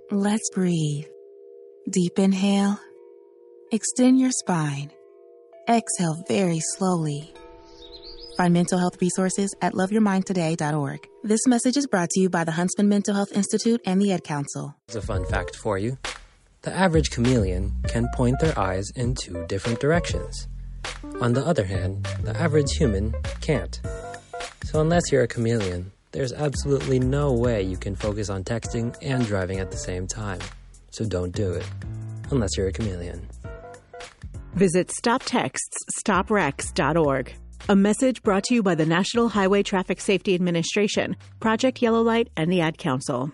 Let's breathe. Deep inhale. Extend your spine. Exhale very slowly. Find mental health resources at loveyourmindtoday.org. This message is brought to you by the Huntsman Mental Health Institute and the Ed Council. Here's a fun fact for you. The average chameleon can point their eyes in 2 different directions. On the other hand, the average human can't. So unless you're a chameleon, there's absolutely no way you can focus on texting and driving at the same time. So don't do it, unless you're a chameleon. Visit StopTextsStopWrecks.org. A message brought to you by the National Highway Traffic Safety Administration, Project Yellow Light, and the Ad Council.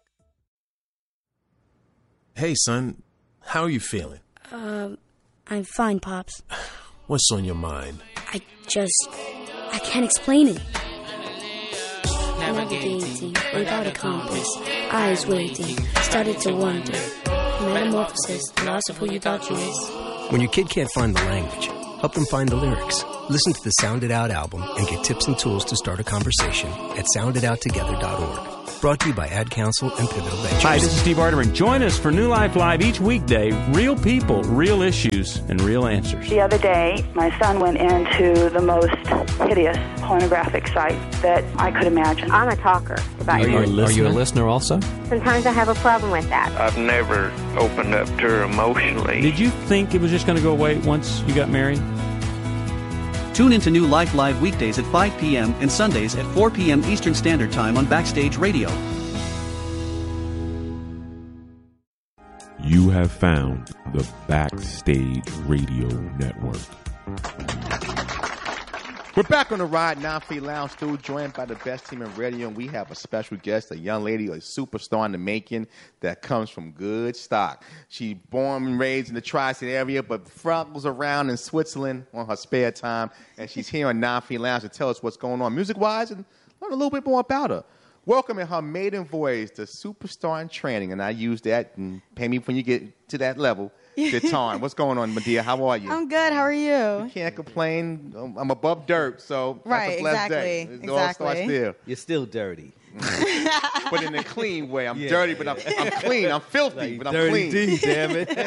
Hey, son. How are you feeling? I'm fine, Pops. What's on your mind? I can't explain it. Navigating without a compass, eyes waiting, started to wonder. Metamorphosis, loss of who you thought you was. When your kid can't find the language, help them find the lyrics. Listen to the Sound It Out album and get tips and tools to start a conversation at sounditouttogether.org. Brought to you by Ad Council and Pivotal Ventures. Hi, this is Steve Arterman. Join us for New Life Live each weekday. Real people, real issues, and real answers. The other day, my son went into the most hideous pornographic site that I could imagine. I'm a talker about Are you a listener also? Sometimes I have a problem with that. I've never opened up to her emotionally. Did you think it was just going to go away once you got married? Tune into New Life Live weekdays at 5 p.m. and Sundays at 4 p.m. Eastern Standard Time on Backstage Radio. You have found the Backstage Radio Network. We're back on the Ride 9 Lounge, still joined by the best team in radio, and we have a special guest, a young lady, a superstar in the making that comes from good stock. She born and raised in the tri-state area, but travels around in Switzerland on her spare time, and she's here on 9 Lounge to tell us what's going on music-wise and learn a little bit more about her. Welcome in her maiden voice, the superstar in training, and I use that, and pay me when you get to that level. Jatan, what's going on, my dear? How are you? I'm good. How are you? You can't complain. I'm above dirt, so that's a blessed day. It all starts there. You're still dirty. But in a clean way. I'm dirty, but I'm clean. I'm filthy, but I'm clean. Dirty D, damn it.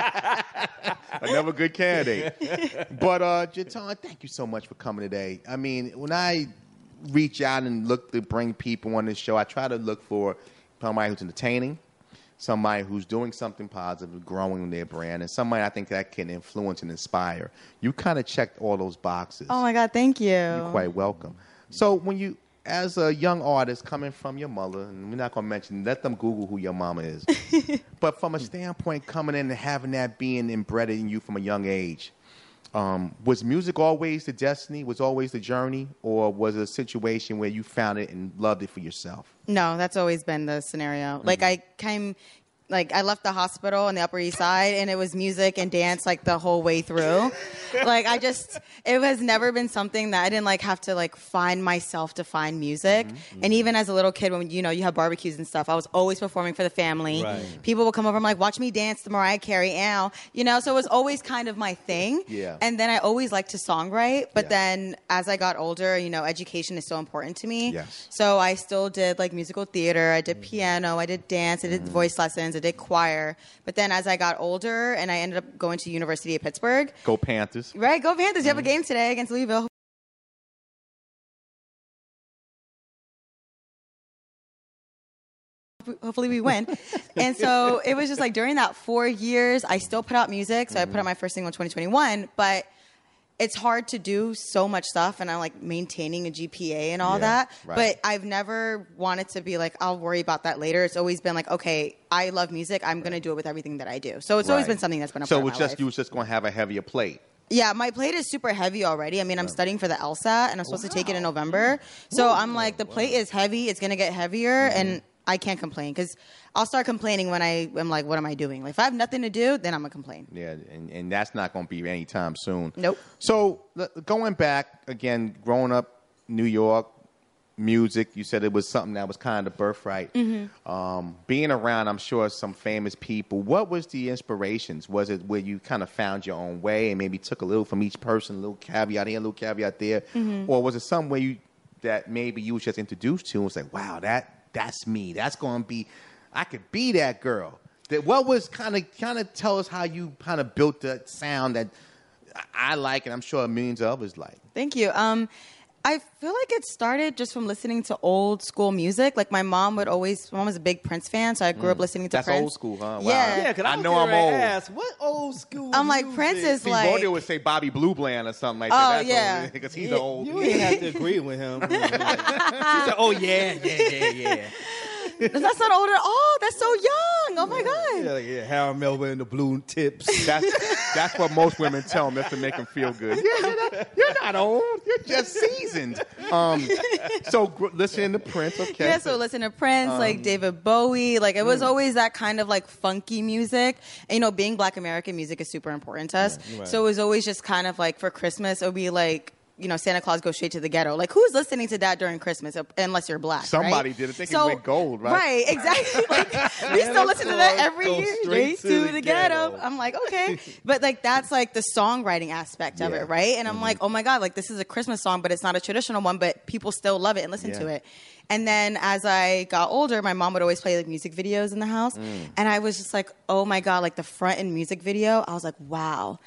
Another good candidate. But, Jatan, thank you so much for coming today. I mean, when I reach out and look to bring people on this show, I try to look for somebody who's entertaining, somebody who's doing something positive, growing their brand, and somebody I think that can influence and inspire. You kind of checked all those boxes. Oh, my God. Thank you. You're quite welcome. So when you, as a young artist coming from your mother, and we're not going to mention, let them Google who your mama is. But from a standpoint coming in and having that being embedded in you from a young age, was music always the destiny, was always the journey, or was it a situation where you found it and loved it for yourself? No, that's always been the scenario. Mm-hmm. I left the hospital on the Upper East Side, and it was music and dance, the whole way through. It has never been something that I didn't, have to, find myself to find music. Mm-hmm. And even as a little kid, when, you have barbecues and stuff, I was always performing for the family. Right. People would come over and watch me dance to Mariah Carey, so it was always kind of my thing. Yeah. And then I always liked to songwrite, but then as I got older, education is so important to me. Yes. So I still did, musical theater. I did piano. I did dance. I did voice lessons. I did choir. But then as I got older and I ended up going to University of Pittsburgh. Go Panthers. Right, go Panthers. You have a game today against Louisville. Hopefully we win. And so it was just during that 4 years, I still put out music. So I put out my first single in 2021, but it's hard to do so much stuff, and I'm maintaining a GPA and all that. Right. But I've never wanted to be I'll worry about that later. It's always been okay, I love music. I'm going to do it with everything that I do. So it's always been something that's been a part of my life. You was just going to have a heavier plate. Yeah, my plate is super heavy already. I mean, I'm studying for the LSAT, and I'm supposed to take it in November. So I'm the plate is heavy. It's going to get heavier, and I can't complain because I'll start complaining when I am what am I doing? If I have nothing to do, then I'm going to complain. Yeah, and that's not going to be anytime soon. Nope. So going back, again, growing up New York, music, you said it was something that was kind of birthright. Mm-hmm. Being around, I'm sure, some famous people, what was the inspirations? Was it where you kind of found your own way and maybe took a little from each person, a little caveat here, a little caveat there? Mm-hmm. Or was it some way that maybe you was just introduced to and was wow, that's me. That's going to be I could be that girl. What was kind of tell us how you kind of built that sound that I like, and I'm sure millions of others like. Thank you. I feel like it started just from listening to old school music. Like my mom was a big Prince fan, so I grew up listening to Prince. That's old school, huh? Wow. Yeah, because I know I'm old. Ask, what old school? I'm like Prince is Steve like. Bordy would say Bobby Blue Bland or something like that. Oh, yeah. Because he's old. You ain't have to agree with him. She said, "Oh yeah." That's not old at all. That's so young. Oh my god. Yeah. Harold Melvin and the blue tips. That's what most women tell them, just to make them feel good. Yeah, you're not old. You're just seasoned. So listening to Prince, okay. Yeah, so listen to Prince, like David Bowie. Like it was always that kind of like funky music. And, being Black American music is super important to us. Right. So it was always just kind of like for Christmas, it would be like, Santa Claus goes straight to the ghetto. Like, who's listening to that during Christmas, unless you're Black? Somebody right? did it. Thinking it went gold, right? Right, exactly. Like, we still listen to that every year. Straight to the ghetto. I'm like, okay. But, like, that's, like, the songwriting aspect of it, right? And I'm like, oh, my God, like, this is a Christmas song, but it's not a traditional one, but people still love it and listen to it. And then as I got older, my mom would always play like music videos in the house. And I was just like, oh my God, like the front end music video, I was like, wow.